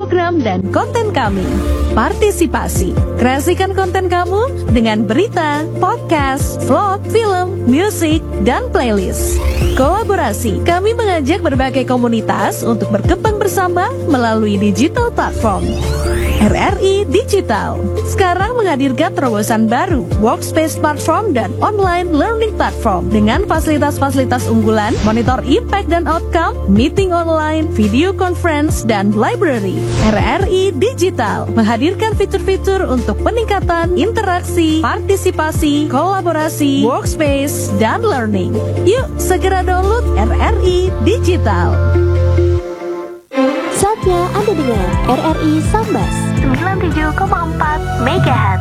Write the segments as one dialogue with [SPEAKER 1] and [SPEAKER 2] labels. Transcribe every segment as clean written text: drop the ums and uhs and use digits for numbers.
[SPEAKER 1] program dan konten kami. Partisipasi, kreasikan konten kamu dengan berita, podcast, vlog, film, musik, dan playlist. Kolaborasi, kami mengajak berbagai komunitas untuk berkembang bersama melalui digital platform. RRI Digital sekarang menghadirkan terobosan baru, workspace platform dan online learning platform dengan fasilitas-fasilitas unggulan, monitor impact dan outcome, meeting online, video conference, dan library. RRI Digital menghadirkan fitur-fitur untuk peningkatan interaksi, partisipasi, kolaborasi, workspace, dan learning. Yuk segera download RRI Digital.
[SPEAKER 2] Saatnya Anda dengar RRI Sambas 97,4 MHz.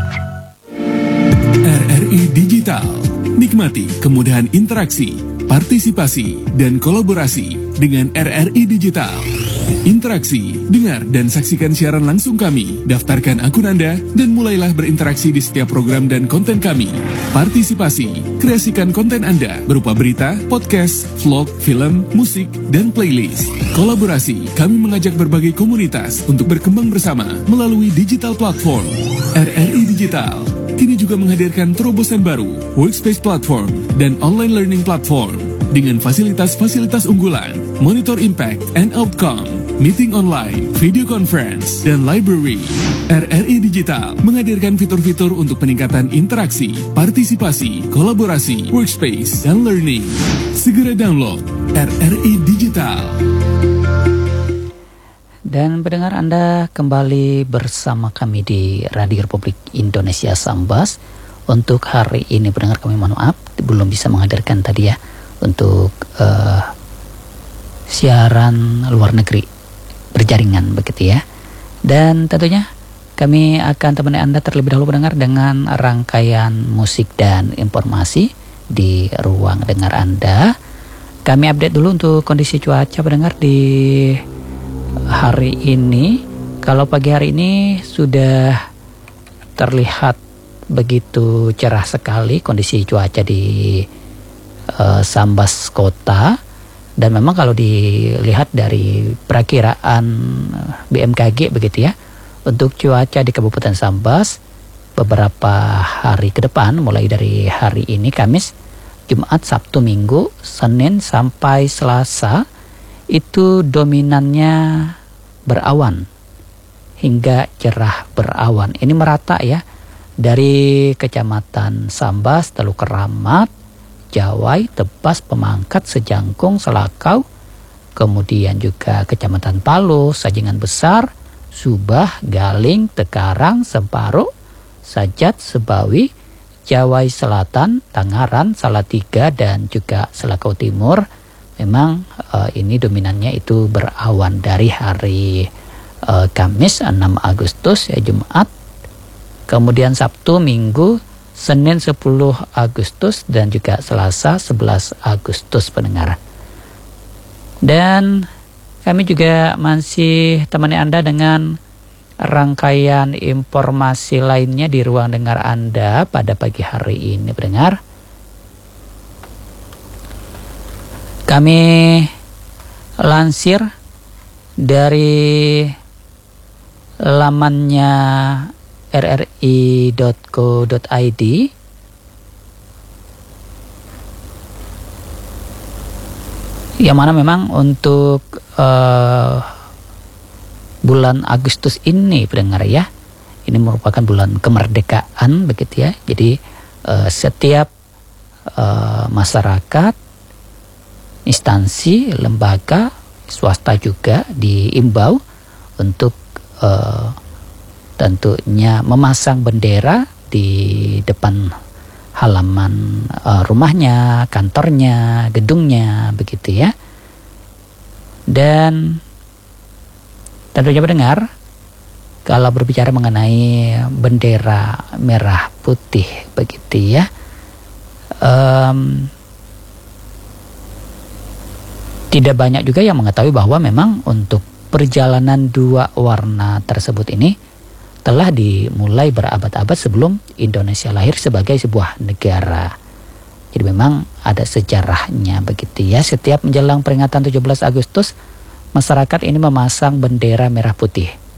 [SPEAKER 3] RRI Digital. Nikmati kemudahan interaksi, partisipasi, dan kolaborasi dengan RRI Digital. Interaksi, dengar dan saksikan siaran langsung kami. Daftarkan akun Anda dan mulailah berinteraksi di setiap program dan konten kami. Partisipasi, kreasikan konten Anda berupa berita, podcast, vlog, film, musik, dan playlist. Kolaborasi, kami mengajak berbagai komunitas untuk berkembang bersama melalui digital platform. RRI Digital kini juga menghadirkan terobosan baru, workspace platform, dan online learning platform dengan fasilitas-fasilitas unggulan, monitor impact and outcome, meeting online, video conference, dan library. RRI Digital menghadirkan fitur-fitur untuk peningkatan interaksi, partisipasi, kolaborasi, workspace, dan learning. Segera download RRI Digital.
[SPEAKER 4] Dan pendengar, Anda kembali bersama kami di Radio Republik Indonesia Sambas. Untuk hari ini pendengar, kami mohon maaf belum bisa menghadirkan tadi ya untuk siaran luar negeri berjaringan begitu ya. Dan tentunya kami akan temani Anda terlebih dahulu pendengar dengan rangkaian musik dan informasi di ruang dengar Anda. Kami update dulu untuk kondisi cuaca pendengar di hari ini. Kalau pagi hari ini sudah terlihat begitu cerah sekali kondisi cuaca di Sambas kota. Dan memang kalau dilihat dari perakiraan BMKG begitu ya, untuk cuaca di Kabupaten Sambas beberapa hari ke depan, mulai dari hari ini Kamis, Jumat, Sabtu, Minggu, Senin sampai Selasa, itu dominannya berawan hingga cerah berawan. Ini merata ya, dari Kecamatan Sambas, Teluk Keramat, Jawai, Tebas, Pemangkat, Sejangkung, Selakau, kemudian juga Kecamatan Palo, Sajingan Besar, Subah, Galing, Tekarang, Semparo, Sajat, Sebawi, Jawai Selatan, Tangaran, Salatiga, dan juga Selakau Timur. Memang ini dominannya itu berawan dari hari Kamis 6 Agustus ya, Jumat, kemudian Sabtu, Minggu, Senin 10 Agustus, dan juga Selasa 11 Agustus pendengar. Dan kami juga masih temani Anda dengan rangkaian informasi lainnya di ruang dengar Anda pada pagi hari ini pendengar. Kami lansir dari lamannya rri.co.id yang mana memang untuk bulan Agustus ini pendengar ya, ini merupakan bulan kemerdekaan begitu ya. Jadi setiap masyarakat, instansi, lembaga, swasta juga diimbau untuk tentunya memasang bendera di depan halaman rumahnya, kantornya, gedungnya begitu ya. Dan tentunya pendengar, kalau berbicara mengenai bendera merah putih begitu ya, tidak banyak juga yang mengetahui bahwa memang untuk perjalanan dua warna tersebut ini telah dimulai berabad-abad sebelum Indonesia lahir sebagai sebuah negara. Jadi memang ada sejarahnya begitu ya. Setiap menjelang peringatan 17 Agustus, masyarakat ini memasang bendera merah putih